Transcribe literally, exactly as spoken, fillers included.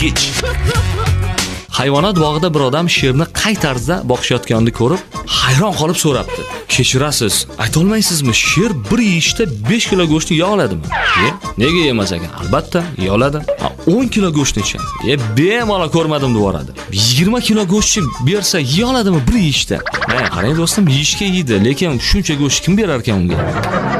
Kech. Hayvonot bog'ida bir odam sherni qay tarzda boqishayotganini ko'rib, hayron qolib so'rabdi. Kechirasiz, aytolmaysizmi, sher bir yeyishda besh kilo go'shtni yeya oladimi? E, nega yemas ekan? Albatta, yeya oladi. o'n kilo go'shtni-chi? E, bemalol ko'rmadim deb yoradi. yigirma kilo go'shtni bersa yeya oladimi bir yeyishda? Ha, qarang do'stim, yeyishga yeydi, lekin shuncha go'sht kim berar ekan unga?